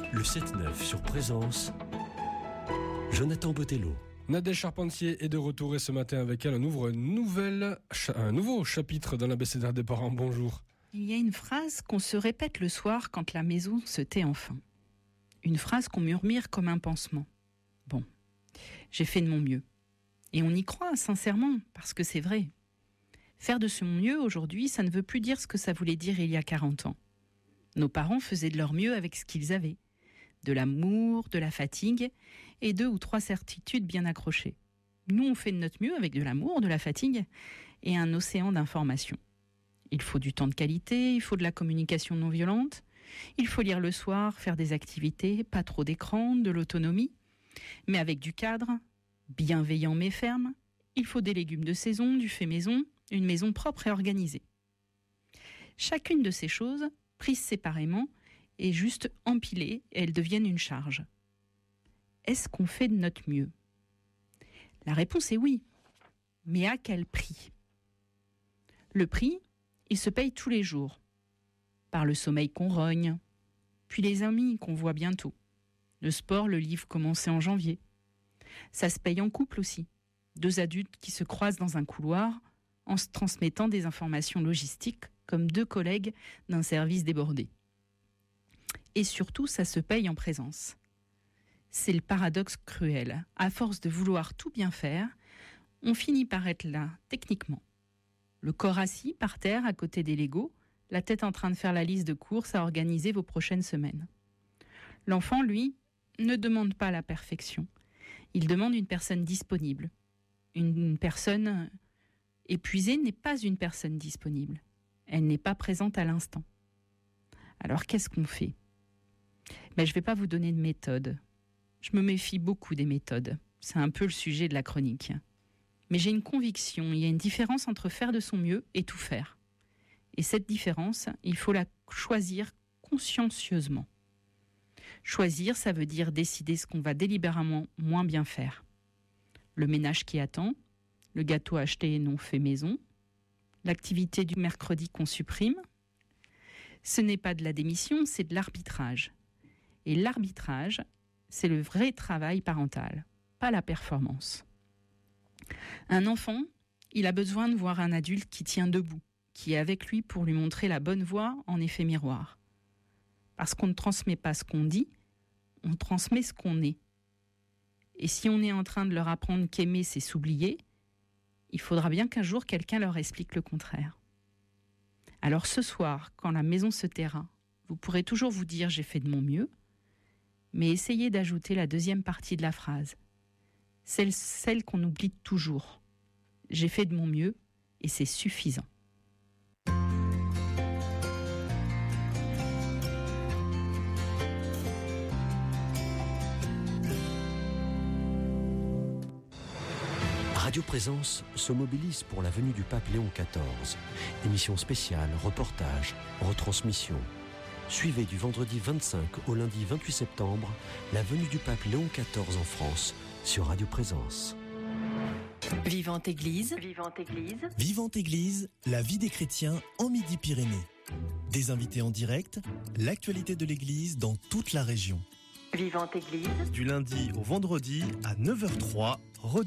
Le 7-9 sur Présence, Jonathan Botello. Nadège Charpentier est de retour et ce matin avec elle on ouvre un nouveau chapitre dans l'abécédaire des parents. Bonjour. Il y a une phrase qu'on se répète le soir quand la maison se tait enfin. Une phrase qu'on murmure comme un pansement. Bon, j'ai fait de mon mieux. Et on y croit sincèrement parce que c'est vrai. Faire de son mieux aujourd'hui, ça ne veut plus dire ce que ça voulait dire il y a 40 ans. Nos parents faisaient de leur mieux avec ce qu'ils avaient. De l'amour, de la fatigue et 2 ou 3 certitudes bien accrochées. Nous, on fait de notre mieux avec de l'amour, de la fatigue et un océan d'informations. Il faut du temps de qualité, il faut de la communication non violente, il faut lire le soir, faire des activités, pas trop d'écran, de l'autonomie, mais avec du cadre, bienveillant mais ferme. Il faut des légumes de saison, du fait maison, une maison propre et organisée. Chacune de ces choses, prises séparément, et juste empilées, et elles deviennent une charge. Est-ce qu'on fait de notre mieux ? La réponse est oui. Mais à quel prix ? Le prix, il se paye tous les jours. Par le sommeil qu'on rogne, puis les amis qu'on voit bientôt. Le sport, le livre commencé en janvier. Ça se paye en couple aussi. 2 adultes qui se croisent dans un couloir en se transmettant des informations logistiques comme 2 collègues d'un service débordé. Et surtout, ça se paye en présence. C'est le paradoxe cruel. À force de vouloir tout bien faire, on finit par être là, techniquement. Le corps assis, par terre, à côté des Legos, la tête en train de faire la liste de courses à organiser vos prochaines semaines. L'enfant, lui, ne demande pas la perfection. Il demande une personne disponible. Une personne épuisée n'est pas une personne disponible. Elle n'est pas présente à l'instant. Alors, qu'est-ce qu'on fait ? Je ne vais pas vous donner de méthode. Je me méfie beaucoup des méthodes. C'est un peu le sujet de la chronique. Mais j'ai une conviction, il y a une différence entre faire de son mieux et tout faire. Et cette différence, il faut la choisir consciencieusement. Choisir, ça veut dire décider ce qu'on va délibérément moins bien faire. Le ménage qui attend, le gâteau acheté et non fait maison, l'activité du mercredi qu'on supprime. Ce n'est pas de la démission, c'est de l'arbitrage. Et l'arbitrage, c'est le vrai travail parental, pas la performance. Un enfant, il a besoin de voir un adulte qui tient debout, qui est avec lui pour lui montrer la bonne voie en effet miroir. Parce qu'on ne transmet pas ce qu'on dit, on transmet ce qu'on est. Et si on est en train de leur apprendre qu'aimer, c'est s'oublier, il faudra bien qu'un jour quelqu'un leur explique le contraire. Alors ce soir, quand la maison se taira, vous pourrez toujours vous dire « j'ai fait de mon mieux », mais essayez d'ajouter la deuxième partie de la phrase. Celle qu'on oublie toujours. J'ai fait de mon mieux et c'est suffisant. Radio Présence se mobilise pour la venue du pape Léon XIV. Émission spéciale, reportage, retransmission. Suivez du vendredi 25 au lundi 28 septembre la venue du pape Léon XIV en France sur Radio Présence. Vivante Église. Vivante Église. Vivante Église, la vie des chrétiens en Midi-Pyrénées. Des invités en direct, l'actualité de l'Église dans toute la région. Vivante Église. Du lundi au vendredi à 9h03,